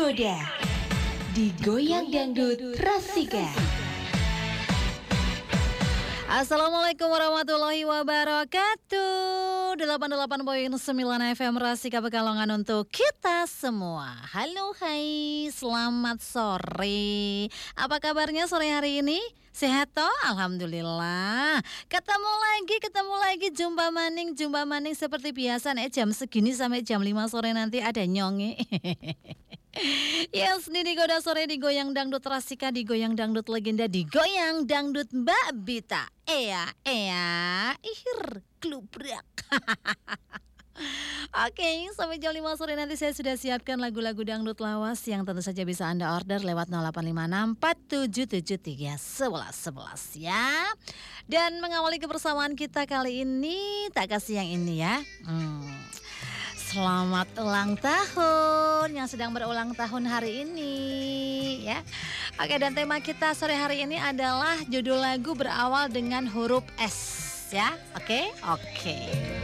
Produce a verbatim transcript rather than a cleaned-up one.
tergoda, digoyang dangdut Rasika. Assalamualaikum warahmatullahi wabarakatuh. delapan puluh delapan koma sembilan F M Rasika Pekalongan untuk kita semua. Halo, hai, selamat sore. Apa kabarnya sore hari ini? Sehat toh? Alhamdulillah. Ketemu lagi, ketemu lagi, jumpa maning, jumpa maning seperti biasa nih jam segini sampai jam lima sore nanti ada nyonge. Yes, ini digoda sore digoyang dangdut Rasika, digoyang dangdut legenda, digoyang dangdut Mbak Bita. Ea, ea, ihir, klubrak. Oke, sampai jam lima sore nanti saya sudah siapkan lagu-lagu dangdut lawas yang tentu saja bisa Anda order lewat nol delapan lima enam empat tujuh tujuh tiga satu satu satu ya. Dan mengawali kebersamaan kita kali ini, tak kasih yang ini ya. Hmm. Selamat ulang tahun yang sedang berulang tahun hari ini ya. Oke, dan tema kita sore hari ini adalah judul lagu berawal dengan huruf S ya. Oke, oke.